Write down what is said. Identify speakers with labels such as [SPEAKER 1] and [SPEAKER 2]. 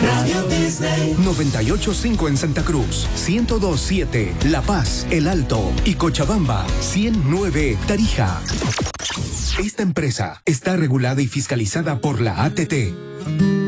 [SPEAKER 1] Radio Disney.
[SPEAKER 2] 98.5 en Santa Cruz, 102.7 La Paz, El Alto y Cochabamba, 100.9 Tarija. Esta empresa está regulada y fiscalizada por la ATT.